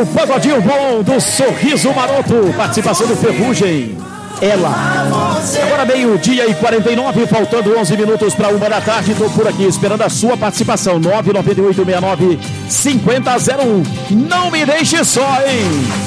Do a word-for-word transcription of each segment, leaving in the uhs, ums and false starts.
o pagodinho bom do Sorriso Maroto, participação do Ferrugem. Ela. Agora meio-dia e quarenta e nove, faltando onze minutos para uma da tarde. Estou por aqui esperando a sua participação. nove nove oito seis nove cinco zero zero um. Não me deixe só, hein?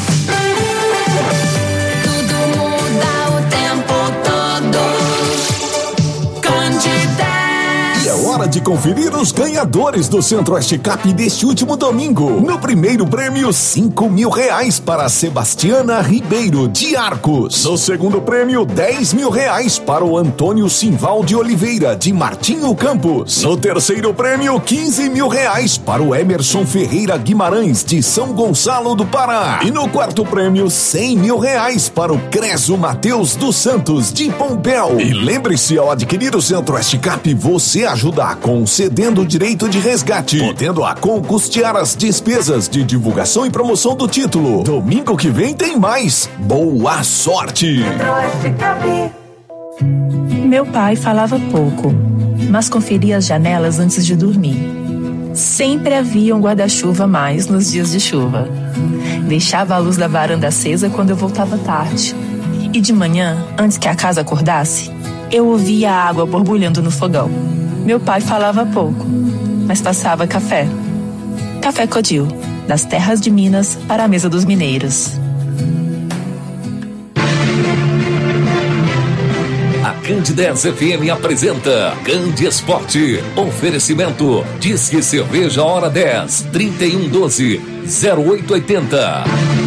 Tudo muda o tempo todo. Candidez. E é hora de conferir os ganhadores do Centro-Oeste Cap deste último domingo. No primeiro prêmio, cinco mil reais para Sebastiana Ribeiro, de Arcos. No segundo prêmio, dez mil reais para o Antônio Simval de Oliveira, de Martinho Campos. No terceiro prêmio, quinze mil reais para o Emerson Ferreira Guimarães, de São Gonçalo do Pará. E no quarto prêmio, cem mil reais para o Creso Mateus dos Santos, de Pompéu. E lembre-se, ao adquirir o Centro-Oeste Cap, você ajuda a concedendo o direito de resgate, podendo a com custear as despesas de divulgação e promoção do título. Domingo que vem tem mais. Boa sorte! Meu pai falava pouco, mas conferia as janelas antes de dormir. Sempre havia um guarda-chuva a mais nos dias de chuva. Deixava a luz da varanda acesa quando eu voltava tarde. E de manhã, antes que a casa acordasse, eu ouvia a água borbulhando no fogão. Meu pai falava pouco, mas passava café. Café Codil, das terras de Minas para a mesa dos mineiros. A Candidez F M apresenta Candi Esporte. Oferecimento Disque Cerveja Hora dez, trinta e um doze, zero oito oitenta.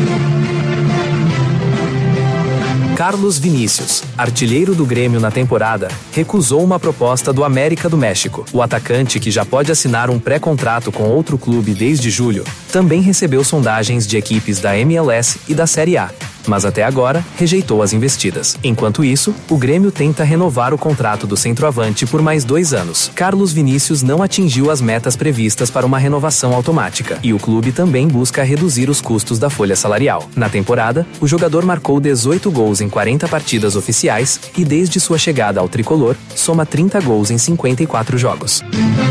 Carlos Vinícius, artilheiro do Grêmio na temporada, recusou uma proposta do América do México. O atacante, que já pode assinar um pré-contrato com outro clube desde julho, também recebeu sondagens de equipes da M L S e da Série A, mas até agora rejeitou as investidas. Enquanto isso, o Grêmio tenta renovar o contrato do centroavante por mais dois anos. Carlos Vinícius não atingiu as metas previstas para uma renovação automática, e o clube também busca reduzir os custos da folha salarial. Na temporada, o jogador marcou dezoito gols em quarenta partidas oficiais e, desde sua chegada ao tricolor, soma trinta gols em cinquenta e quatro jogos.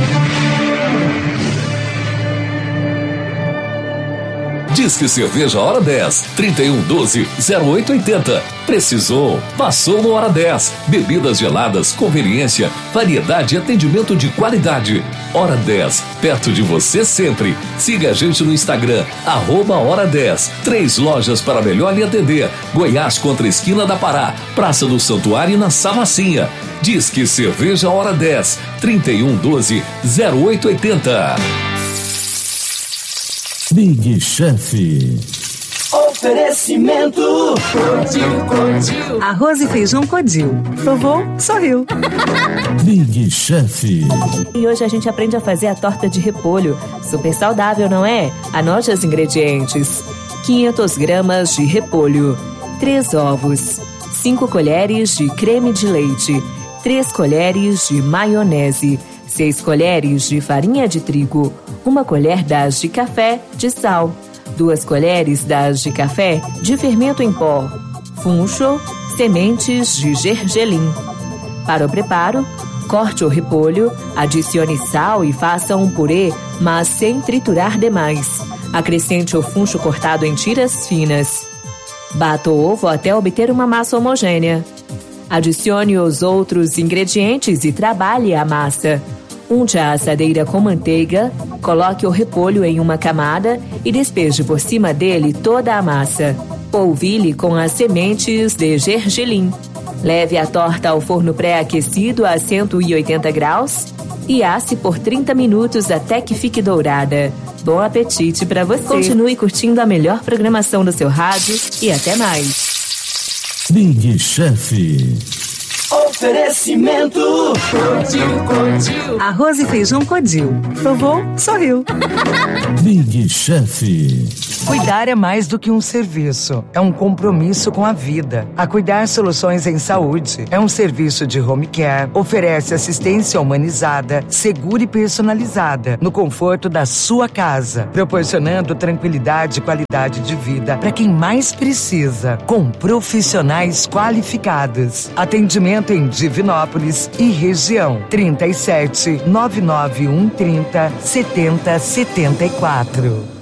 Disque Cerveja Hora dez, trinta e um doze, zero oito oitenta. Precisou? Passou no Hora dez. Bebidas geladas, conveniência, variedade e atendimento de qualidade. Hora dez, perto de você sempre. Siga a gente no Instagram, arroba Hora dez. Três lojas para melhor lhe atender. Goiás contra a esquina da Pará, Praça do Santuário e na Samacinha. Disque Cerveja Hora dez, trinta e um doze, zero oito oitenta. Big Chef. Oferecimento Codil, Codil. Arroz e feijão Codil. Provou, sorriu. Big Chef. E hoje a gente aprende a fazer a torta de repolho. Super saudável, não é? Anote os ingredientes: quinhentas gramas de repolho, três ovos, cinco colheres de creme de leite, três colheres de maionese, seis colheres de farinha de trigo, uma colher das de café de sal, duas colheres das de café de fermento em pó, funcho, sementes de gergelim. Para o preparo, corte o repolho, adicione sal e faça um purê, mas sem triturar demais. Acrescente o funcho cortado em tiras finas. Bata o ovo até obter uma massa homogênea. Adicione os outros ingredientes e trabalhe a massa. Unte a assadeira com manteiga, coloque o repolho em uma camada e despeje por cima dele toda a massa. Polvilhe com as sementes de gergelim. Leve a torta ao forno pré-aquecido a cento e oitenta graus e asse por trinta minutos até que fique dourada. Bom apetite para você. Continue curtindo a melhor programação do seu rádio e até mais. Big Chef. Oferecimento Codil, Codil. Arroz e feijão Codil. Provou, sorriu. Big Chef. Cuidar é mais do que um serviço. É um compromisso com a vida. A Cuidar Soluções em Saúde é um serviço de home care. Oferece assistência humanizada, segura e personalizada, no conforto da sua casa, proporcionando tranquilidade e qualidade de vida para quem mais precisa, com profissionais qualificados. Atendimento em Divinópolis e região. trinta e sete, nove nove um trinta, setenta setenta e quatro.